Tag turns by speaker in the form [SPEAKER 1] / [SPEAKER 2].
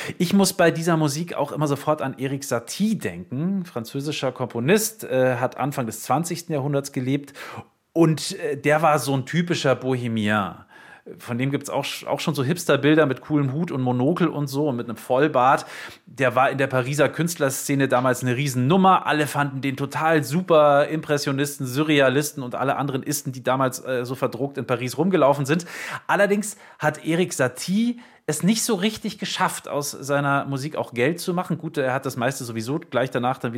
[SPEAKER 1] Ich muss bei dieser Musik auch immer sofort an Erik Satie denken, französischer Komponist, hat Anfang des 20. Jahrhunderts gelebt und der war so ein typischer Bohemian. Von dem gibt es auch schon so Hipster-Bilder mit coolem Hut und Monokel und so und mit einem Vollbart. Der war in der Pariser Künstlerszene damals eine Riesennummer. Alle fanden den total super. Impressionisten, Surrealisten und alle anderen Isten, die damals so verdruckt in Paris rumgelaufen sind. Allerdings hat Erik Satie es nicht so richtig geschafft, aus seiner Musik auch Geld zu machen. Gut, er hat das meiste sowieso gleich danach dann